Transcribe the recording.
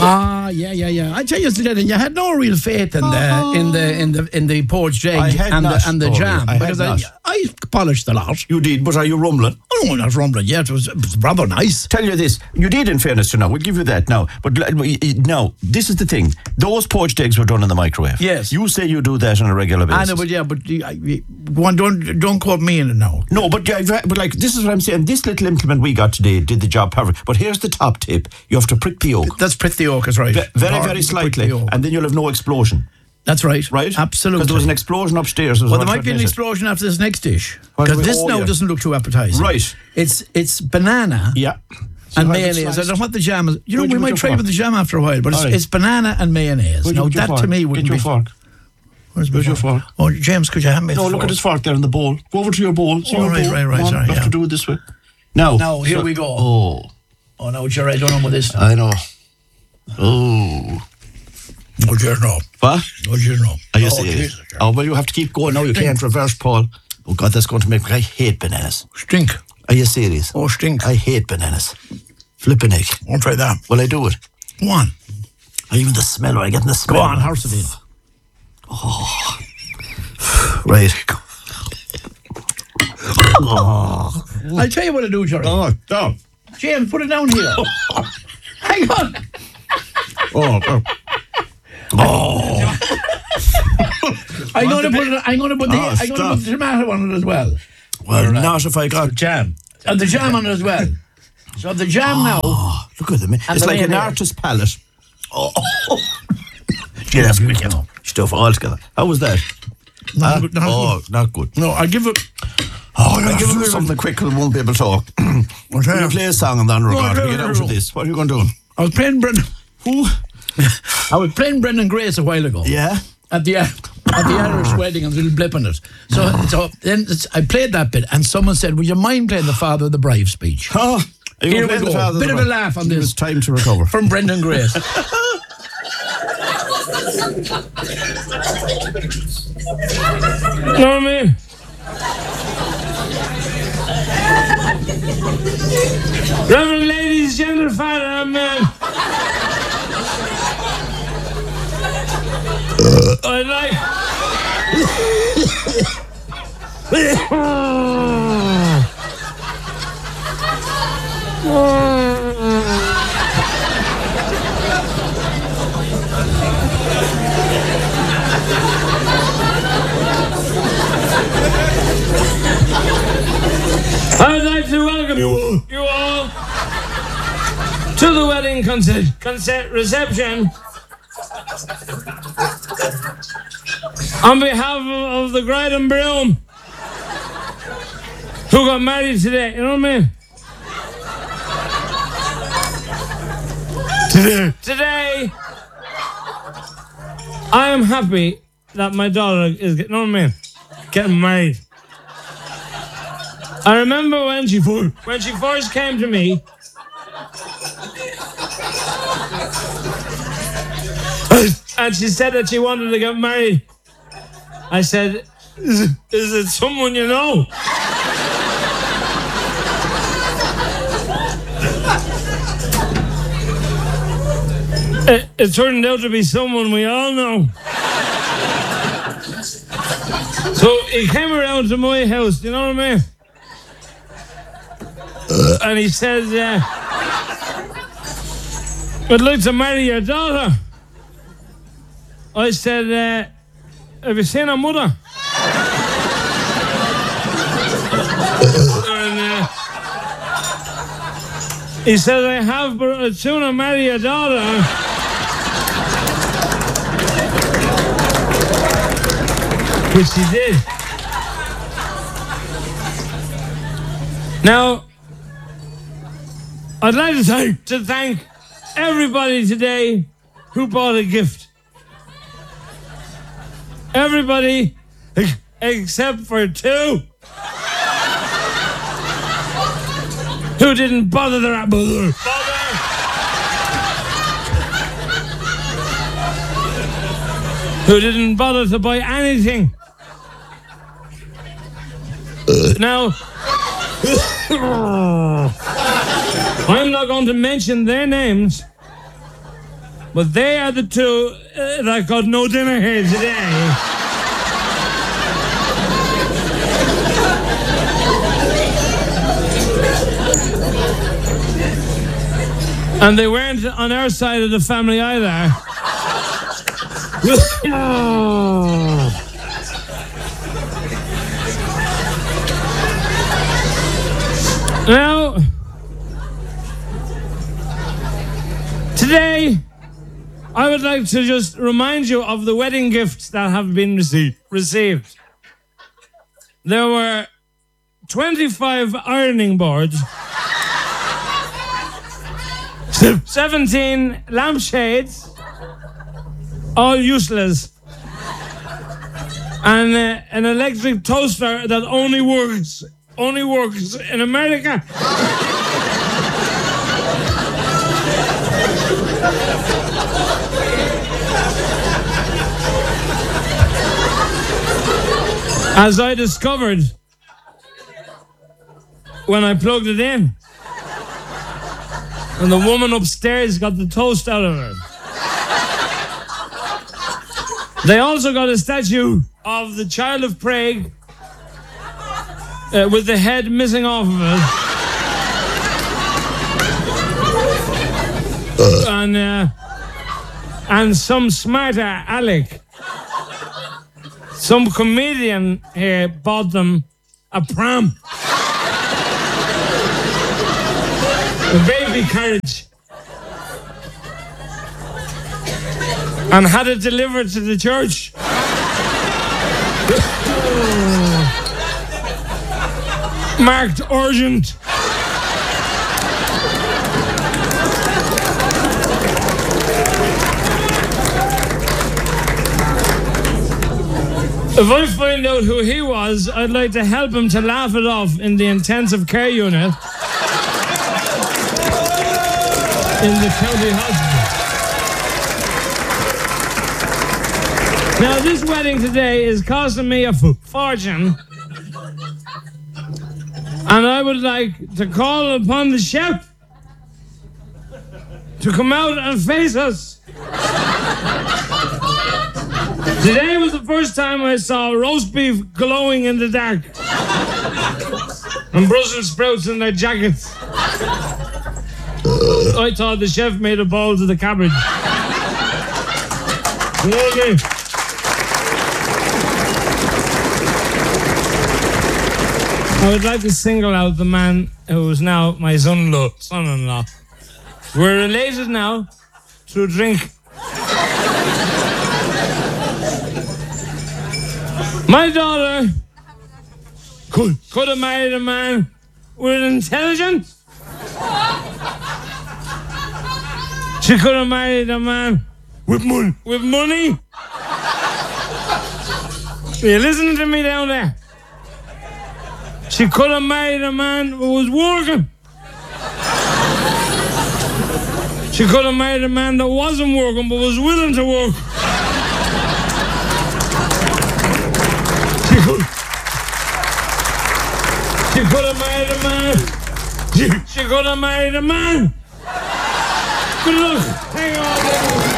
Yeah. I tell you, you had no real faith in the poached egg and the jam because I polished the lot. You did, but are you rumbling? Oh, no, not rumbling yet. It was rather nice. Tell you this, you did in fairness to now. We'll give you that now. But now, this is the thing. Those poached eggs were done in the microwave. Yes. You say you do that on a regular basis. I know, but don't quote me in it now. No, but like this is what I'm saying. This little implement we got today did the job perfect. But here's the top tip: you have to prick the yolk. That's prick the yolk, is right. Very slightly, and then you'll have no explosion. That's right. Right? Absolutely. Because there was an explosion upstairs. Well, there might be an explosion after this next dish. Because this doesn't look too appetizing. Right. It's banana. Yeah. And mayonnaise. I don't know what the jam is. You know, we might try with the jam after a while, but it's banana and mayonnaise. Now, that to me wouldn't be... Get your fork. Where's your fork? Oh, James, could you hand me the fork? No, look at this fork there in the bowl. Go over to your bowl. Right, sorry. You have to do it this way. Now, here we go. Oh, no, Jerry, I don't know what this is. I know. Oh, Jerry, no. What? Oh, Jerry, no. Well, you have to keep going now. You can't reverse, Paul. Oh, God, that's going to make me... I hate bananas. Stink. Are you serious? Oh, stink. I hate bananas. Flippin' egg. Won't try that. Well, I do it. Go on. Even the smell, I get the smell. Go on, how's it in? Oh. Right. Oh. I'll tell you what to do, Jerry. Oh, stop. James, put it down here. Hang on. Oh. I'm going to put the tomato on it as well. Well, not if I got jam. And the jam on it as well. So the jam now. Look at them. It's like an artist's palette. Oh. Yeah, that's quick, stuff all together. How was that? Not good. Not good. No, I'll give it. I'll give it something quick because I won't be able to talk. Will you play a song on that regard? Get out of this. What are you going to do? I was playing Brendan. Who? I was playing Brendan Grace a while ago. Yeah? At the Irish wedding, and a little blip on it. So then I played that bit, and someone said, "Would you mind playing the Father of the Bride speech?" Oh, here we go. Bit of a laugh on this. It's time to recover. From Brendan Grace. Know what I mean? Reverend ladies, gentlemen, father, man. I'd like. I'd like to welcome you all to the wedding reception. On behalf of the bride and groom who got married today, you know what I mean? Today, I am happy that my daughter is getting married. I remember when she first came to me. And she said that she wanted to get married. I said, is it someone you know? It turned out to be someone we all know. So he came around to my house, you know what I mean? And he says, I'd like to marry your daughter. I said, have you seen her mother? And he said, I have, but I'd sooner marry your daughter. Which he did. Now, I'd like to thank everybody today who bought a gift. Everybody except for two who didn't bother who didn't bother to buy anything. Now, I'm not going to mention their names, But they are the two that got no dinner here today. And they weren't on our side of the family either. Now, today, I would like to just remind you of the wedding gifts that have been received. There were 25 ironing boards, 17 lampshades, all useless, and an electric toaster that only works in America. As I discovered when I plugged it in, and the woman upstairs got the toast out of it. They also got a statue of the Child of Prague with the head missing off of it. And some smarter Alec, some comedian here, bought them a pram. A baby carriage. And had it delivered to the church. Marked urgent. If I find out who he was, I'd like to help him to laugh it off in the intensive care unit in the county hospital. Now, this wedding today is costing me a fortune. And I would like to call upon the chef to come out and face us. Today was the first time I saw roast beef glowing in the dark. And Brussels sprouts in their jackets. I thought the chef made a bowl to the cabbage. Okay. I would like to single out the man who is now my son-in-law. We're related now through drink. My daughter could have married a man with intelligence. She could have married a man with money. You listen to me down there. She could have married a man who was working. She could have married a man that wasn't working but was willing to work. She could have married a man. She could have married a man. Good luck. Hang on.